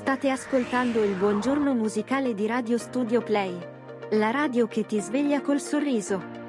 State ascoltando il buongiorno musicale di Radio Studio Play. La radio che ti sveglia col sorriso.